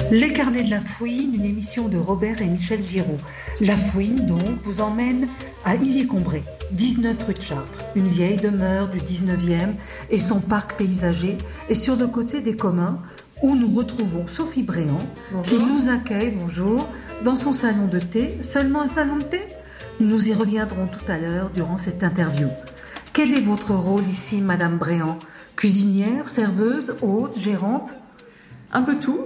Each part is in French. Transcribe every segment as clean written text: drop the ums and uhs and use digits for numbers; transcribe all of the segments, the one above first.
Les Carnets de la Fouine, une émission de Robert et Michel Giraud. La Fouine, donc, vous emmène à Illier-Combray, 19 rue de Chartres, une vieille demeure du 19e et son parc paysager est sur le côté des communs où nous retrouvons Sophie Bréant, qui nous accueille, bonjour, dans son salon de thé. Seulement un salon de thé ? Nous y reviendrons tout à l'heure durant cette interview. Quel est votre rôle ici, Madame Bréant ? Cuisinière, serveuse, hôte, gérante ? Un peu tout.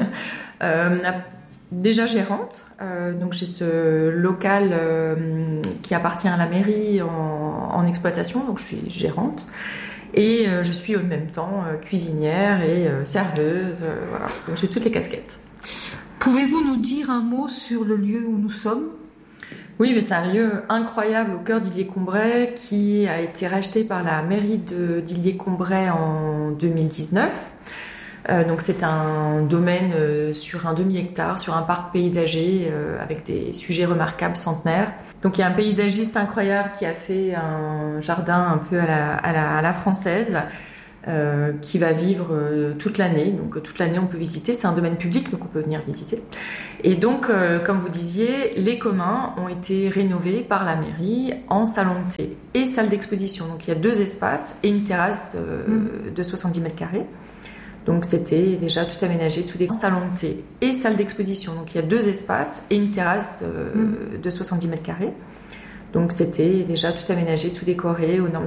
Déjà gérante. Donc j'ai ce local qui appartient à la mairie en exploitation, donc je suis gérante. Et je suis en même temps cuisinière et serveuse. Voilà. Donc j'ai toutes les casquettes. Pouvez-vous nous dire un mot sur le lieu où nous sommes ? Oui, mais c'est un lieu incroyable au cœur d'Illier-Combray qui a été racheté par la mairie d'Illier-Combray en 2019. Donc c'est un domaine sur un demi-hectare, sur un parc paysager avec des sujets remarquables centenaires. Donc il y a un paysagiste incroyable qui a fait un jardin un peu à la française qui va vivre toute l'année. Donc toute l'année on peut visiter, c'est un domaine public donc on peut venir visiter. Et donc comme vous disiez, les communs ont été rénovés par la mairie en salon de thé et salle d'exposition. Donc il y a 2 espaces et une terrasse de 70 mètres carrés. Donc c'était déjà tout aménagé, tout décoré, salon de thé et salle d'exposition. Donc il y a 2 espaces et une terrasse de 70 mètres carrés. Donc c'était déjà tout aménagé, tout décoré aux normes